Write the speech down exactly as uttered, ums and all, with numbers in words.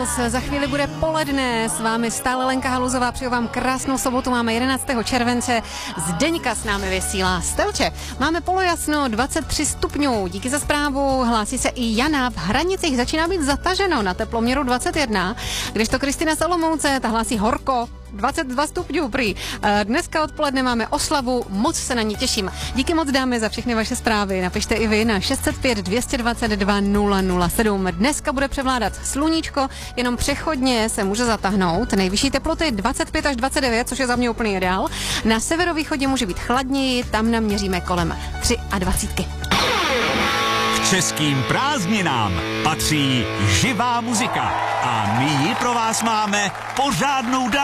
Rános, za chvíli bude poledne, s vámi stále Lenka Haluzová, přeju vám krásnou sobotu, máme jedenáctého července, Zdeňka s námi vysílá. Stelče, máme polojasno, dvacet tři stupňů, díky za zprávu, hlásí se i Jana, v Hranicích začíná být zataženo na teploměru dvacet jedna, kdežto Kristina z Olomouce, ta hlásí horko, dvacet dva stupňů prý. Dneska odpoledne máme oslavu, moc se na ní těším. Díky moc, dámy, za všechny vaše zprávy. Napište i vy na šest set pět dvě dvacet dva nula nula sedm. Dneska bude převládat sluníčko, jenom přechodně se může zatáhnout. Nejvyšší teploty dvacet pět až dvacet devět, což je za mě úplný ideál. Na severovýchodě může být chladněji, tam naměříme kolem dvacet tři. K českým prázdninám patří živá muzika a my ji pro vás máme pořádnou dávku.